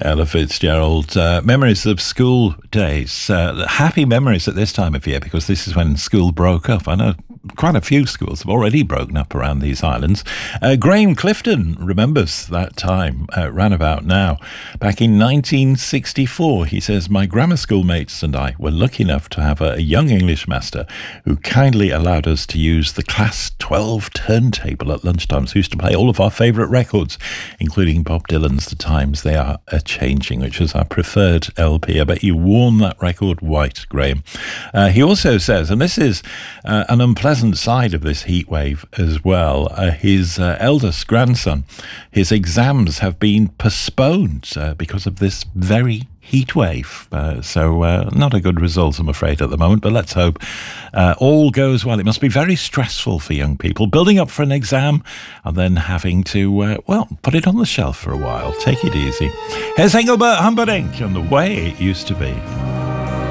Ella Fitzgerald. Memories of school days. Happy memories at this time of year, because this is when school broke up. I know quite a few schools have already broken up around these islands. Graham Clifton remembers that time, round about now. Back in 1964, he says, my grammar school mates and I were lucky enough to have a young English master who kindly allowed us to use the Class 12 turntable at lunchtimes. We used to play all of our favourite records, including Bob Dylan's The Times They Are A-Changing, which is our preferred LP. I bet you worn that record white, Graham. He also says, and this is an unpleasant side of this heat wave as well, his eldest grandson, his exams have been postponed because of this very heat wave. So not a good result, I'm afraid, at the moment, but let's hope all goes well. It must be very stressful for young people, building up for an exam and then having to, put it on the shelf for a while. Take it easy. Here's Engelbert Humperdinck and The Way It Used to Be.